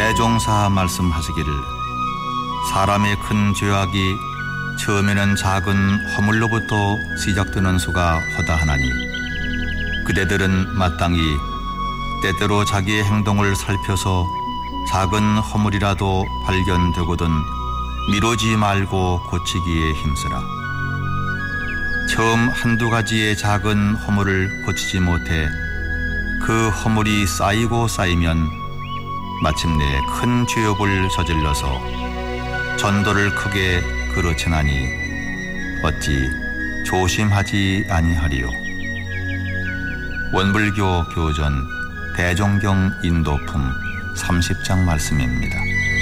대종사 말씀하시기를 사람의 큰 죄악이 처음에는 작은 허물로부터 시작되는 수가 허다하나니 그대들은 마땅히 때때로 자기의 행동을 살펴서 작은 허물이라도 발견되거든 미루지 말고 고치기에 힘쓰라. 처음 한두 가지의 작은 허물을 고치지 못해 그 허물이 쌓이고 쌓이면 마침내 큰 죄업을 저질러서 전도를 크게 그르치나니 어찌 조심하지 아니하리요. 원불교 교전 대종경 인도품 30장 말씀입니다.